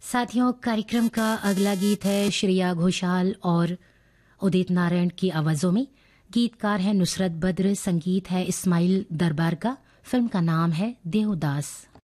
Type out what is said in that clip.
साथियों, कार्यक्रम का अगला गीत है श्रेया घोषाल और उदित नारायण की आवाजों में। गीतकार है नुसरत बद्र, संगीत है इस्माइल दरबार का। फिल्म का नाम है देवदास।